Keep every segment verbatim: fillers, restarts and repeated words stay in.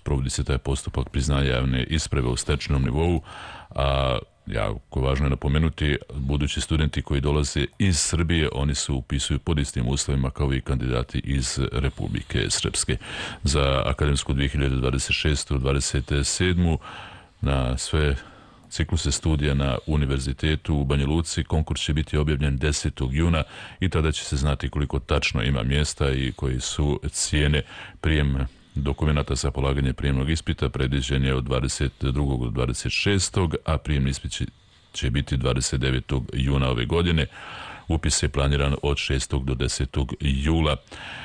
sprovodi se taj postupak priznanja javne isprave u stečenom nivou, a jako važno je napomenuti, budući studenti koji dolaze iz Srbije, oni se upisuju pod istim uslovima kao i kandidati iz Republike Srpske. Za akademsku dve hiljade dvadeset šeste dvadeset sedmu na sve cikluse studija na Univerzitetu u Banja Luci konkurs će biti objavljen desetog juna i tada će se znati koliko tačno ima mjesta i koji su cijene. Prijem dokumenata za polaganje prijemnog ispita predviđen je od dvadeset drugog do dvadeset šestog a prijemni ispit će biti dvadeset devetog juna ove godine. Upis je planiran od šestog do desetog jula.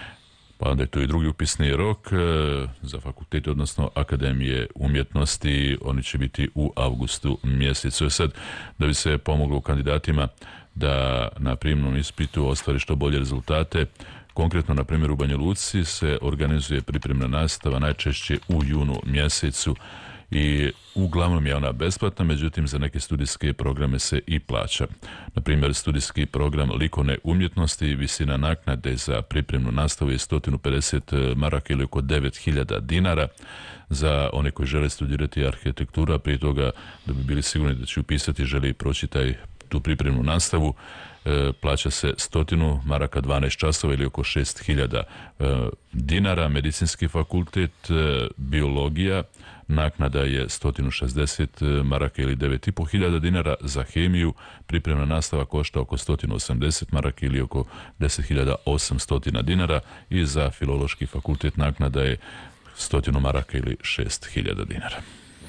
Pa onda je to i drugi upisni rok za fakultete, odnosno Akademije umjetnosti. Oni će biti u avgustu mjesecu. Sad, da bi se pomoglo kandidatima da na prijemnom ispitu ostvari što bolje rezultate, konkretno, na primjer, u Banja Luci se organizuje pripremna nastava najčešće u junu mjesecu i uglavnom je ona besplatna, međutim za neke studijske programe se i plaća. Na primjer, studijski program likovne umjetnosti, visina naknade za pripremnu nastavu je sto pedeset maraka ili oko devet hiljada dinara. Za one koji žele studirati arhitekturu, prije toga da bi bili sigurni da će upisati, želi proći taj tu pripremnu nastavu, e, plaća se stotinu maraka dvanaest časova ili oko šest hiljada e, dinara. Medicinski fakultet, e, biologija, naknada je sto šezdeset maraka ili devet i po hiljada dinara. Za hemiju pripremna nastava košta oko sto osamdeset maraka ili oko deset hiljada osamsto dinara i za filološki fakultet naknada je sto maraka ili šest hiljada dinara.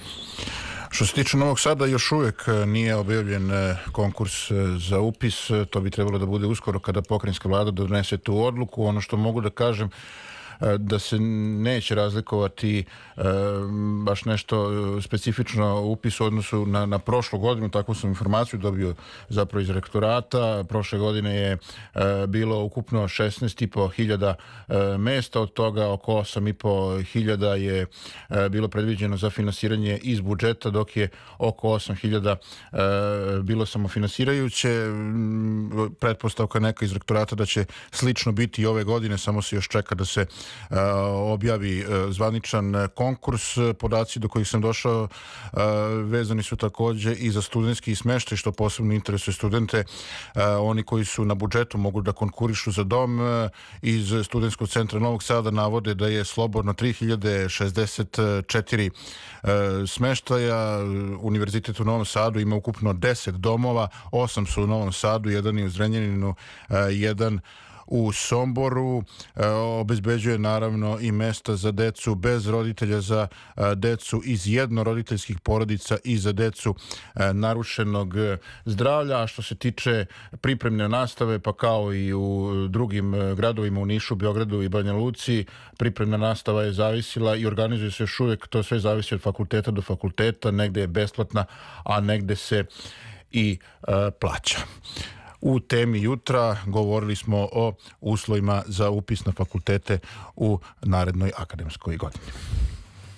Što se tiče Novog Sada, još uvijek nije objavljen konkurs za upis. To bi trebalo da bude uskoro kada pokrajinska vlada donese tu odluku. Ono što mogu da kažem, da se neće razlikovati e, baš nešto specifično upis u odnosu na, na prošlu godinu. Takvu sam informaciju dobio zapravo iz rektorata. Prošle godine je e, bilo ukupno šesnaest i po hiljada e, mesta, od toga oko osam i po hiljada je e, bilo predviđeno za finansiranje iz budžeta, dok je oko osam hiljada e, bilo samofinansirajuće. Pretpostavka neka iz rektorata da će slično biti i ove godine, samo se još čeka da se objavi zvaničan konkurs. Podaci do kojih sam došao vezani su također i za studentski smještaj, što posebno interesuje studente. Oni koji su na budžetu mogu da konkurišu za dom. Iz Studentskog centra Novog Sada navode da je slobodno tri hiljade šezdeset četiri smještaja. Univerzitet u Novom Sadu ima ukupno deset domova, osam su u Novom Sadu, jedan je u Zrenjaninu, jedan u Somboru. E, obezbeđuje naravno i mesta za decu bez roditelja, za e, decu iz jednoroditeljskih porodica i za decu e, narušenog zdravlja. A što se tiče pripremne nastave, pa kao i u drugim gradovima, u Nišu, Beogradu i Banja Luci, pripremna nastava je zavisila i organizuje se još uvijek, to sve zavisi od fakulteta do fakulteta, negde je besplatna, a negde se i e, plaća. U temi jutra govorili smo o uslovima za upis na fakultete u narednoj akademskoj godini.